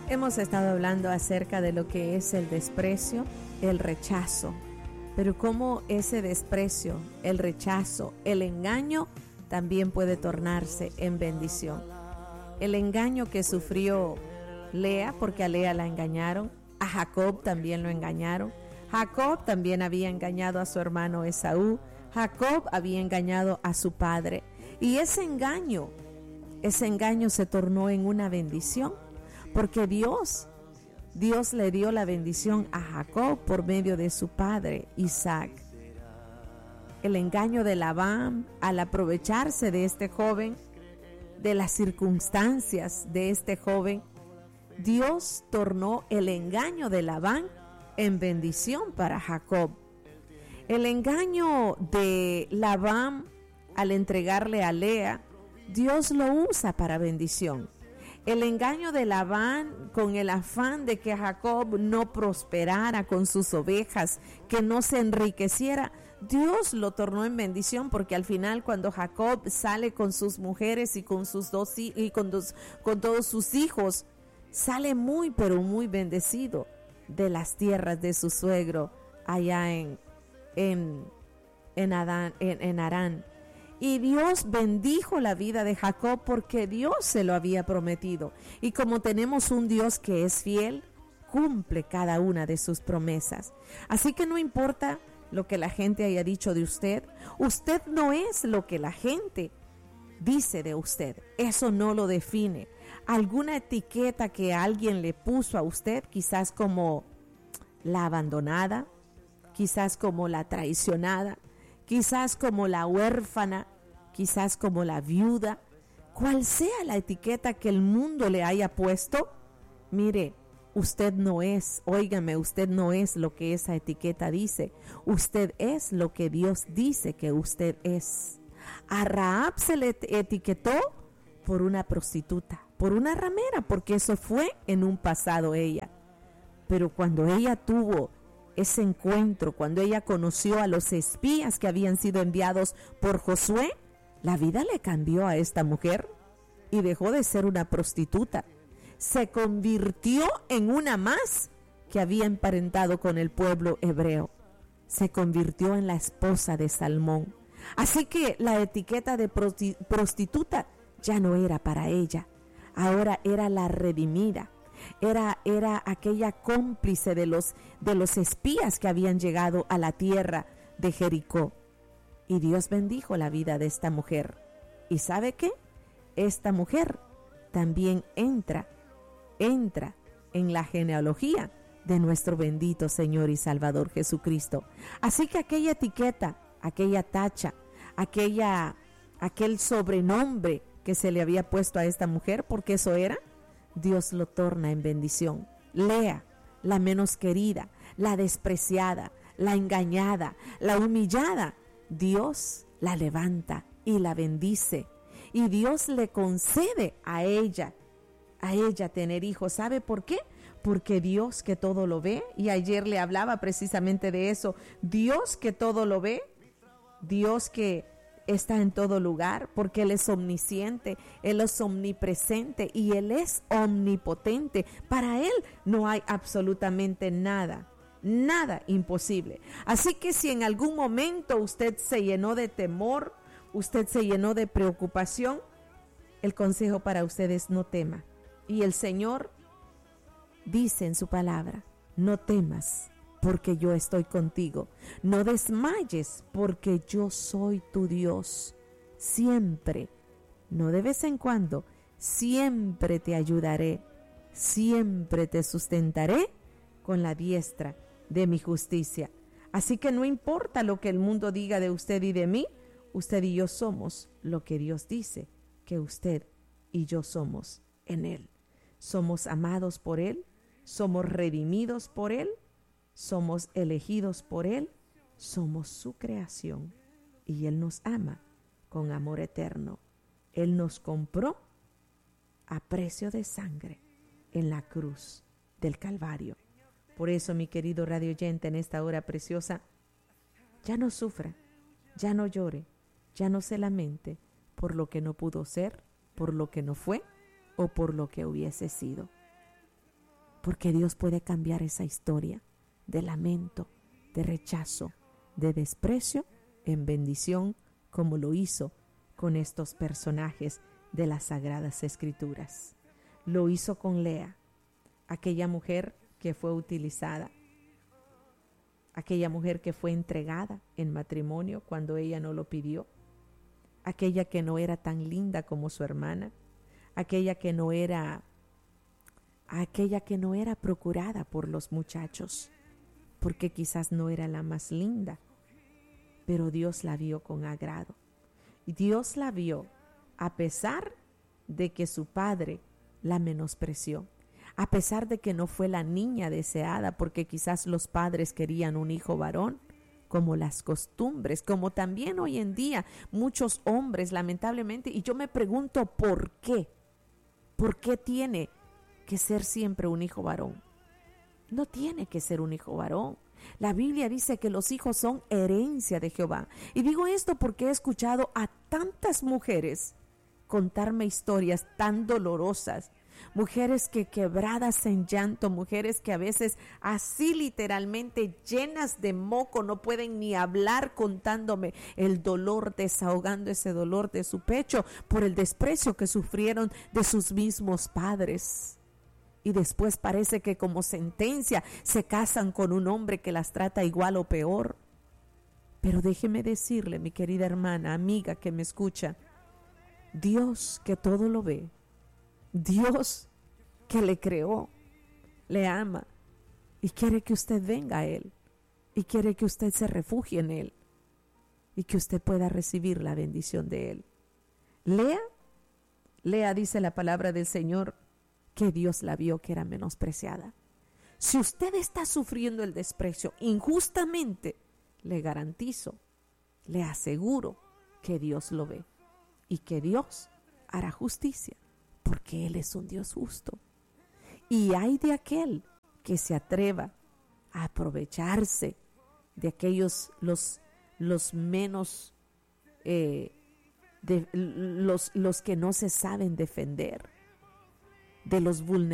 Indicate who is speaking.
Speaker 1: Hemos estado hablando acerca de lo que es el desprecio, el rechazo, pero cómo ese desprecio, el rechazo, el engaño también puede tornarse en bendición. El engaño que sufrió Lea, porque a Lea la engañaron, a Jacob también lo engañaron. Jacob también había engañado a su hermano Esaú. Jacob había engañado a su padre. Y ese engaño se tornó en una bendición, porque Dios le dio la bendición a Jacob por medio de su padre Isaac. El engaño de Labán, al aprovecharse de este joven, de las circunstancias de este joven, Dios tornó el engaño de Labán en bendición para Jacob. El engaño de Labán al entregarle a Lea, Dios lo usa para bendición. El engaño de Labán con el afán de que Jacob no prosperara con sus ovejas, que no se enriqueciera, Dios lo tornó en bendición, porque al final cuando Jacob sale con sus mujeres y con sus con todos sus hijos, sale muy pero muy bendecido de las tierras de su suegro allá en Harán. Y Dios bendijo la vida de Jacob porque Dios se lo había prometido. Y como tenemos un Dios que es fiel, cumple cada una de sus promesas. Así que no importa lo que la gente haya dicho de usted, usted no es lo que la gente dice de usted. Eso no lo define. Alguna etiqueta que alguien le puso a usted, quizás como la abandonada, quizás como la traicionada, quizás como la huérfana, quizás como la viuda, cual sea la etiqueta que el mundo le haya puesto, mire, usted no es, óigame, usted no es lo que esa etiqueta dice, usted es lo que Dios dice que usted es. A Rahab se le etiquetó por una prostituta, por una ramera, porque eso fue en un pasado ella. Pero cuando ella tuvo ese encuentro, cuando ella conoció a los espías que habían sido enviados por Josué, la vida le cambió a esta mujer y dejó de ser una prostituta. Se convirtió en una más que había emparentado con el pueblo hebreo. Se convirtió en la esposa de Salmón. Así que la etiqueta de prostituta ya no era para ella. Ahora era la redimida. Era aquella cómplice de los espías que habían llegado a la tierra de Jericó. Y Dios bendijo la vida de esta mujer. ¿Y sabe qué? Esta mujer también entra en la genealogía de nuestro bendito Señor y Salvador Jesucristo. Así que aquella etiqueta, aquella tacha, aquel sobrenombre que se le había puesto a esta mujer, porque eso era, Dios lo torna en bendición. Lea, la menos querida, la despreciada, la engañada, la humillada, Dios la levanta y la bendice. Y Dios le concede a ella tener hijos. ¿Sabe por qué? Porque Dios que todo lo ve, y ayer le hablaba precisamente de eso, Dios que todo lo ve, Dios que está en todo lugar, porque Él es omnisciente, Él es omnipresente y Él es omnipotente. Para Él no hay absolutamente nada imposible. Así que si en algún momento usted se llenó de temor, usted se llenó de preocupación, el consejo para usted es no tema. Y el Señor dice en su palabra, no temas, porque yo estoy contigo. No desmayes, porque yo soy tu Dios. Siempre, no de vez en cuando, siempre te ayudaré, siempre te sustentaré con la diestra de mi justicia. Así que no importa lo que el mundo diga de usted y de mí, usted y yo somos lo que Dios dice que usted y yo somos en Él. Somos amados por Él, somos redimidos por Él, somos elegidos por Él, somos su creación y Él nos ama con amor eterno. Él nos compró a precio de sangre en la cruz del Calvario. Por eso, mi querido radio oyente, en esta hora preciosa, ya no sufra, ya no llore, ya no se lamente por lo que no pudo ser, por lo que no fue o por lo que hubiese sido. porque Dios puede cambiar esa historia de lamento, de rechazo, de desprecio en bendición, como lo hizo con estos personajes de las Sagradas Escrituras. Lo hizo con Lea, aquella mujer que fue utilizada, aquella mujer que fue entregada en matrimonio cuando ella no lo pidió, aquella que no era tan linda como su hermana, aquella que no era procurada por los muchachos, porque quizás no era la más linda, pero Dios la vio con agrado. Y Dios la vio a pesar de que su padre la menospreció, a pesar de que no fue la niña deseada, porque quizás los padres querían un hijo varón, como las costumbres, como también hoy en día muchos hombres, lamentablemente, y yo me pregunto ¿por qué? ¿Por qué tiene que ser siempre un hijo varón? No tiene que ser un hijo varón. La Biblia dice que los hijos son herencia de Jehová. Y digo esto porque he escuchado a tantas mujeres contarme historias tan dolorosas, mujeres que quebradas en llanto, mujeres que a veces así literalmente llenas de moco no pueden ni hablar, contándome el dolor, desahogando ese dolor de su pecho por el desprecio que sufrieron de sus mismos padres. Y después parece que como sentencia se casan con un hombre que las trata igual o peor. Pero déjeme decirle, mi querida hermana, amiga que me escucha, Dios que todo lo ve, Dios que le creó, le ama y quiere que usted venga a Él y quiere que usted se refugie en Él y que usted pueda recibir la bendición de Él. Lea, dice la palabra del Señor, que Dios la vio que era menospreciada. Si usted está sufriendo el desprecio injustamente, le garantizo, le aseguro que Dios lo ve y que Dios hará justicia, porque Él es un Dios justo. Y hay de aquel que se atreva a aprovecharse de aquellos los menos los que no se saben defender, de los vulnerables,